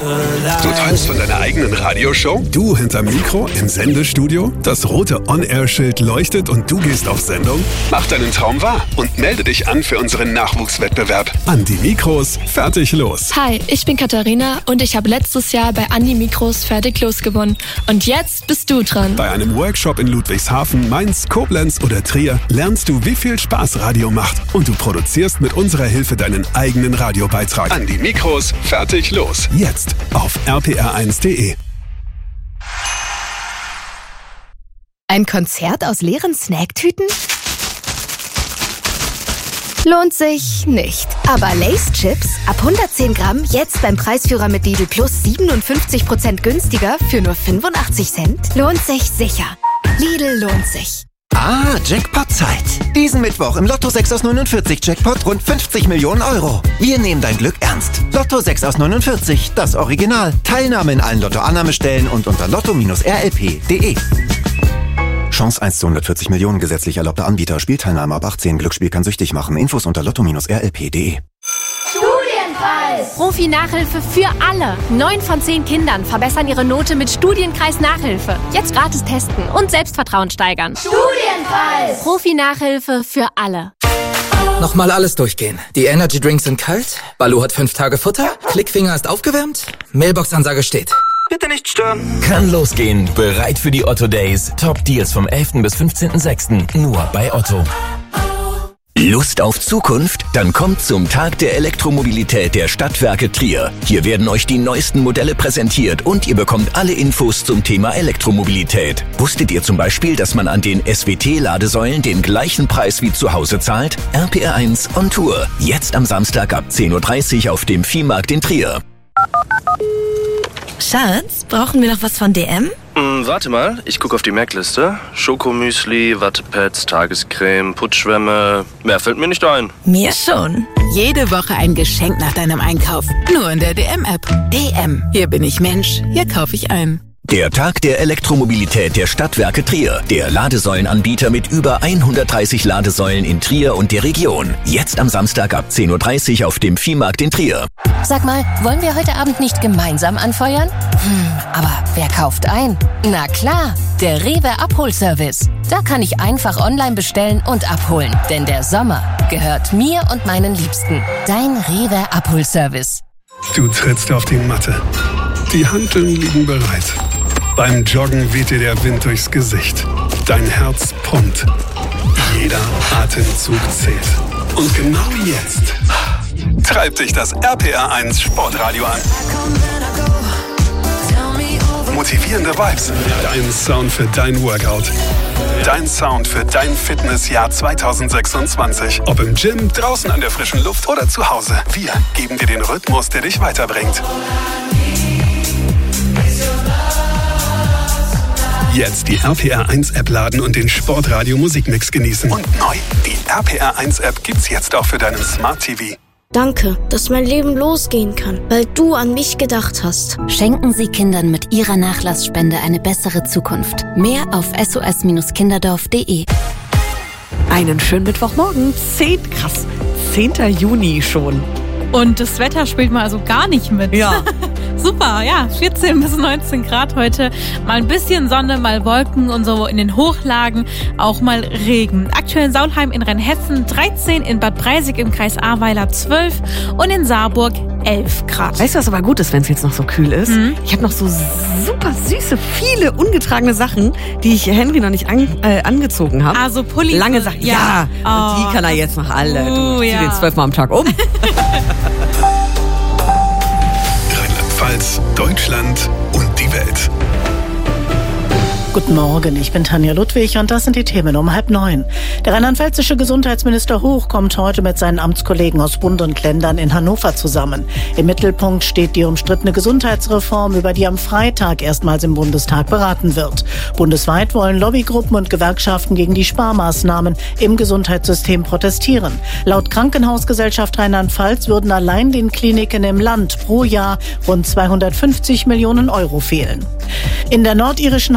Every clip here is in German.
Du träumst von deiner eigenen Radioshow? Du hinterm Mikro im Sendestudio? Das rote On-Air-Schild leuchtet und du gehst auf Sendung? Mach deinen Traum wahr und melde dich an für unseren Nachwuchswettbewerb. An die Mikros, fertig, los. Hi, ich bin Katharina und ich habe letztes Jahr bei An die Mikros fertig los gewonnen. Und jetzt bist du dran. Bei einem Workshop in Ludwigshafen, Mainz, Koblenz oder Trier lernst du, wie viel Spaß Radio macht. Und du produzierst mit unserer Hilfe deinen eigenen Radiobeitrag. An die Mikros, fertig, los. Jetzt auf rpr1.de. Ein Konzert aus leeren Snacktüten? Lohnt sich nicht. Aber Lay's Chips ab 110 Gramm jetzt beim Preisführer mit Lidl Plus 57% günstiger für nur 85 Cent? Lohnt sich sicher. Lidl lohnt sich. Ah, Jackpot-Zeit. Diesen Mittwoch im Lotto 6 aus 49 Jackpot rund 50 Millionen Euro. Wir nehmen dein Glück ernst. Lotto 6 aus 49, das Original. Teilnahme in allen Lotto-Annahmestellen und unter lotto-rlp.de. Chance 1 zu 140 Millionen, gesetzlich erlaubter Anbieter. Spielteilnahme ab 18. Glücksspiel kann süchtig machen. Infos unter lotto-rlp.de. Studienpreis! Profi-Nachhilfe für alle. 9 von 10 Kindern verbessern ihre Note mit Studienkreis Nachhilfe. Jetzt gratis testen und Selbstvertrauen steigern. Studienpreis! Profi-Nachhilfe für alle. Nochmal alles durchgehen. Die Energy Drinks sind kalt, Balu hat 5 Tage Futter, Klickfinger ist aufgewärmt, Mailbox-Ansage steht. Bitte nicht stören. Kann losgehen. Bereit für die Otto Days. Top Deals vom 11. bis 15.06. Nur bei Otto. Lust auf Zukunft? Dann kommt zum Tag der Elektromobilität der Stadtwerke Trier. Hier werden euch die neuesten Modelle präsentiert und ihr bekommt alle Infos zum Thema Elektromobilität. Wusstet ihr zum Beispiel, dass man an den SWT-Ladesäulen den gleichen Preis wie zu Hause zahlt? RPR1 on Tour. Jetzt am Samstag ab 10.30 Uhr auf dem Viehmarkt in Trier. Schatz, brauchen wir noch was von DM? Warte mal, ich gucke auf die Merkliste. Schokomüsli, Wattepads, Tagescreme, Putzschwämme. Mehr fällt mir nicht ein. Mir schon. Jede Woche ein Geschenk nach deinem Einkauf. Nur in der DM-App. DM. Hier bin ich Mensch. Hier kaufe ich ein. Der Tag der Elektromobilität der Stadtwerke Trier. Der Ladesäulenanbieter mit über 130 Ladesäulen in Trier und der Region. Jetzt am Samstag ab 10.30 Uhr auf dem Viehmarkt in Trier. Sag mal, wollen wir heute Abend nicht gemeinsam anfeuern? Aber wer kauft ein? Na klar, der Rewe Abholservice. Da kann ich einfach online bestellen und abholen. Denn der Sommer gehört mir und meinen Liebsten. Dein Rewe Abholservice. Du trittst auf die Matte. Die Hanteln liegen bereit. Beim Joggen weht dir der Wind durchs Gesicht. Dein Herz pumpt. Jeder Atemzug zählt. Und genau jetzt treibt dich das RPR1 Sportradio an. Motivierende Vibes. Dein Sound für dein Workout. Dein Sound für dein Fitnessjahr 2026. Ob im Gym, draußen an der frischen Luft oder zu Hause. Wir geben dir den Rhythmus, der dich weiterbringt. Jetzt die RPR1-App laden und den Sportradio Musikmix genießen. Und neu, die RPR1-App gibt's jetzt auch für deinen Smart TV. Danke, dass mein Leben losgehen kann, weil du an mich gedacht hast. Schenken Sie Kindern mit Ihrer Nachlassspende eine bessere Zukunft. Mehr auf sos-kinderdorf.de. Einen schönen Mittwochmorgen. 10 Juni schon. Und das Wetter spielt mal also gar nicht mit. Ja. Super, ja, 14 bis 19 Grad heute. Mal ein bisschen Sonne, mal Wolken und so in den Hochlagen auch mal Regen. Aktuell in Saulheim in Rheinhessen 13, in Bad Breisig im Kreis Ahrweiler 12 und in Saarburg 11 Grad. Weißt du, was aber gut ist, wenn es jetzt noch so kühl ist? Ich habe noch so super süße, viele ungetragene Sachen, die ich Henry noch nicht angezogen habe. Also Pulli. Lange Sachen, ja. Und die kann er jetzt noch alle. Du zieh den 12 Mal am Tag um. Rheinland-Pfalz, Deutschland und die Welt. Guten Morgen, ich bin Tanja Ludwig und das sind die Themen um 8:30. Der rheinland-pfälzische Gesundheitsminister Hoch kommt heute mit seinen Amtskollegen aus Bund und Ländern in Hannover zusammen. Im Mittelpunkt steht die umstrittene Gesundheitsreform, über die am Freitag erstmals im Bundestag beraten wird. Bundesweit wollen Lobbygruppen und Gewerkschaften gegen die Sparmaßnahmen im Gesundheitssystem protestieren. Laut Krankenhausgesellschaft Rheinland-Pfalz würden allein den Kliniken im Land pro Jahr rund 250 Millionen Euro fehlen. In der nordirischen Hauptstadt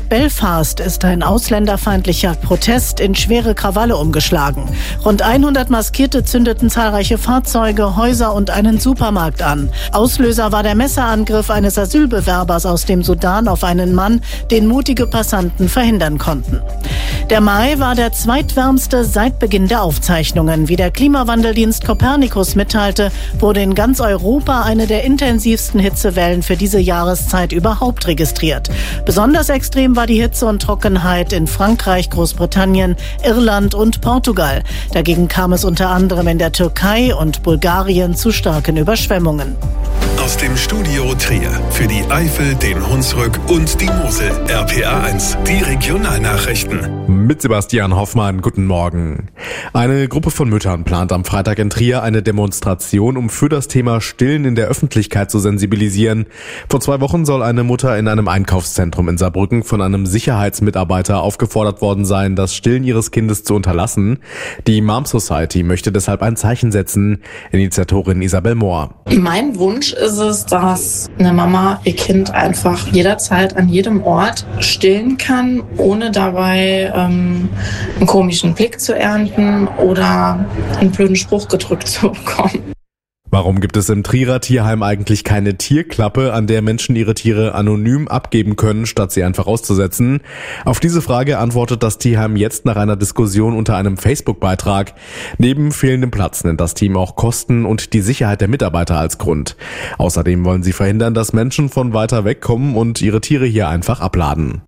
Stadt Belfast ist ein ausländerfeindlicher Protest in schwere Krawalle umgeschlagen. Rund 100 Maskierte zündeten zahlreiche Fahrzeuge, Häuser und einen Supermarkt an. Auslöser war der Messerangriff eines Asylbewerbers aus dem Sudan auf einen Mann, den mutige Passanten verhindern konnten. Der Mai war der zweitwärmste seit Beginn der Aufzeichnungen. Wie der Klimawandeldienst Copernicus mitteilte, wurde in ganz Europa eine der intensivsten Hitzewellen für diese Jahreszeit überhaupt registriert. Besonders extrem war die Hitze und Trockenheit in Frankreich, Großbritannien, Irland und Portugal. Dagegen kam es unter anderem in der Türkei und Bulgarien zu starken Überschwemmungen. Aus dem Studio Trier für die Eifel, den Hunsrück und die Mosel. RPA1, die Regionalnachrichten. Mit Sebastian Hoffmann, guten Morgen. Eine Gruppe von Müttern plant am Freitag in Trier eine Demonstration, um für das Thema Stillen in der Öffentlichkeit zu sensibilisieren. Vor 2 Wochen soll eine Mutter in einem Einkaufszentrum in Saarbrücken von einem Sicherheitsmitarbeiter aufgefordert worden sein, das Stillen ihres Kindes zu unterlassen. Die Mom Society möchte deshalb ein Zeichen setzen. Initiatorin Isabel Mohr. Mein Wunsch ist es, dass eine Mama ihr Kind einfach jederzeit an jedem Ort stillen kann, ohne dabei einen komischen Blick zu ernten oder einen blöden Spruch gedrückt zu bekommen. Warum gibt es im Trierer Tierheim eigentlich keine Tierklappe, an der Menschen ihre Tiere anonym abgeben können, statt sie einfach auszusetzen? Auf diese Frage antwortet das Tierheim jetzt nach einer Diskussion unter einem Facebook-Beitrag. Neben fehlendem Platz nennt das Team auch Kosten und die Sicherheit der Mitarbeiter als Grund. Außerdem wollen sie verhindern, dass Menschen von weiter weg kommen und ihre Tiere hier einfach abladen.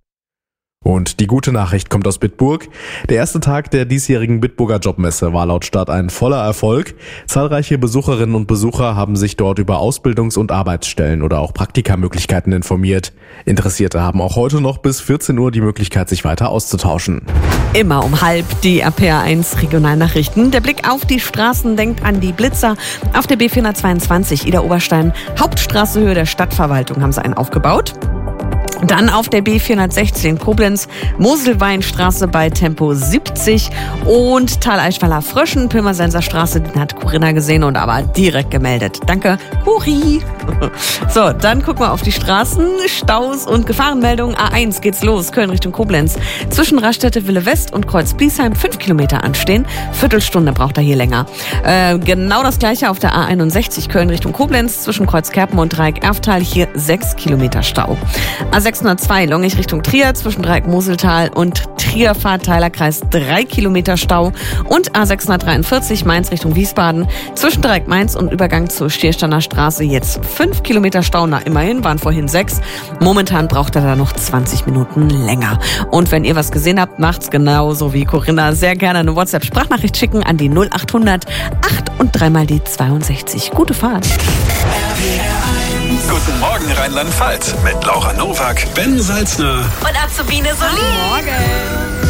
Und die gute Nachricht kommt aus Bitburg. Der erste Tag der diesjährigen Bitburger Jobmesse war laut Stadt ein voller Erfolg. Zahlreiche Besucherinnen und Besucher haben sich dort über Ausbildungs- und Arbeitsstellen oder auch Praktikamöglichkeiten informiert. Interessierte haben auch heute noch bis 14 Uhr die Möglichkeit, sich weiter auszutauschen. Immer um 12:30 die RPA1 Regionalnachrichten. Der Blick auf die Straßen denkt an die Blitzer. Auf der B422 Ida-Oberstein, Hauptstraße Höhe der Stadtverwaltung, haben sie einen aufgebaut. Dann auf der B416 Koblenz, Moselweinstraße bei Tempo 70 und Tal-Eichweiler Fröschen, Pirmasenser Straße, den hat Corinna gesehen und aber direkt gemeldet. Danke, Cori. So, dann gucken wir auf die Straßen, Staus und Gefahrenmeldungen. A1 geht's los, Köln Richtung Koblenz. Zwischen Raststätte Wille West und Kreuz Bliesheim 5 Kilometer anstehen. Viertelstunde braucht er hier länger. Genau das gleiche auf der A61 Köln Richtung Koblenz. Zwischen Kreuz Kerpen und Dreieck Erftal hier 6 Kilometer Stau. A602 Longich Richtung Trier, zwischen Dreieck Moseltal und Trier-Fahrt Teilerkreis 3 Kilometer Stau. Und A643 Mainz Richtung Wiesbaden, zwischen Dreieck Mainz und Übergang zur Stiersteiner Straße jetzt 5 Kilometer Stau. Na, immerhin, waren vorhin 6. Momentan braucht er da noch 20 Minuten länger. Und wenn ihr was gesehen habt, macht's genauso wie Corinna. Sehr gerne eine WhatsApp-Sprachnachricht schicken an die 0800 8 und 3 mal die 62. Gute Fahrt. Guten Morgen Rheinland-Pfalz mit Laura Nowak, Ben Salzner und Azubine Solin. Morgen.